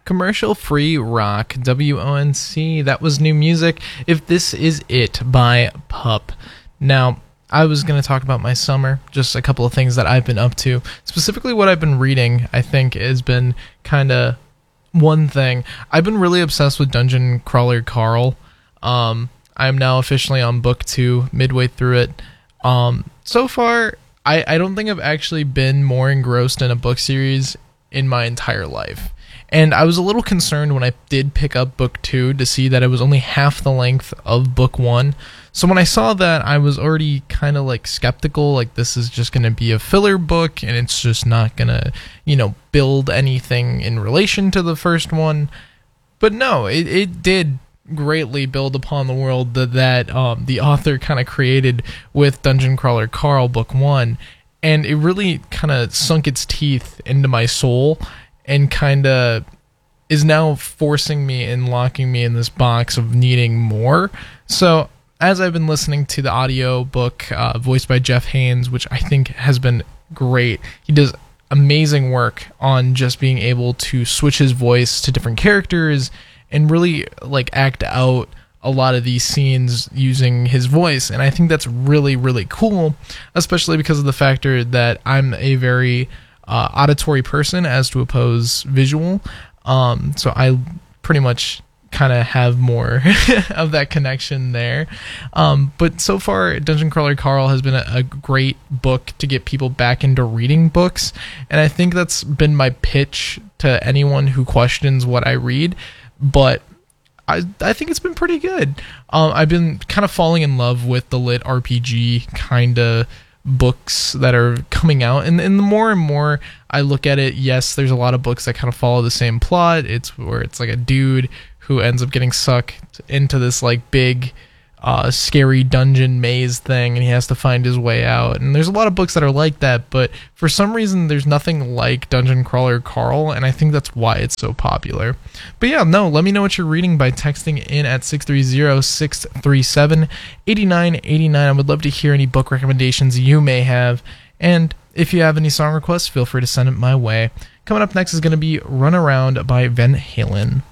Commercial Free Rock, WONC. That was new music. If This Is It by Pup. Now, I was going to talk about my summer, just a couple of things that I've been up to. Specifically what I've been reading, I think, has been kind of one thing. I've been really obsessed with Dungeon Crawler Carl. I am now officially on book 2, midway through it. So far, I don't think I've actually been more engrossed in a book series in my entire life. And I was a little concerned when I did pick up book 2 to see that it was only half the length of book 1. So when I saw that, I was already kind of like skeptical, like this is just going to be a filler book and it's just not going to, build anything in relation to the first one. But no, it did greatly build upon the world that the author kind of created with Dungeon Crawler Carl book 1. And it really kind of sunk its teeth into my soul and kind of is now forcing me and locking me in this box of needing more. So as I've been listening to the audio book voiced by Jeff Haynes, which I think has been great, he does amazing work on just being able to switch his voice to different characters and really like act out a lot of these scenes using his voice. And I think that's really, really cool, especially because of the factor that I'm a very auditory person as to oppose visual. So I pretty much kind of have more of that connection there. But so far, Dungeon Crawler Carl has been a great book to get people back into reading books. And I think that's been my pitch to anyone who questions what I read. But I think it's been pretty good. I've been kind of falling in love with the lit RPG kind of books that are coming out, and the more and more I look at it, yes, there's a lot of books that kind of follow the same plot. It's where it's like a dude who ends up getting sucked into this like big scary dungeon maze thing, and he has to find his way out. And there's a lot of books that are like that, but for some reason there's nothing like Dungeon Crawler Carl, and I think that's why it's so popular. But yeah, no, let me know what you're reading by texting in at 630-637-8989. I would love to hear any book recommendations you may have, and if you have any song requests, feel free to send it my way. Coming up next is going to be Run Around by Van Halen.